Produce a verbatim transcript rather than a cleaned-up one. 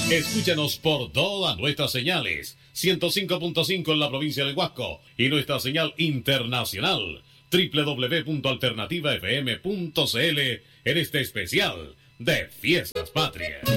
Escúchanos por todas nuestras señales. ciento cinco punto cinco en la provincia del Huasco y nuestra señal internacional doble u doble u doble u punto alternativa f m punto c l en este especial de Fiestas Patrias.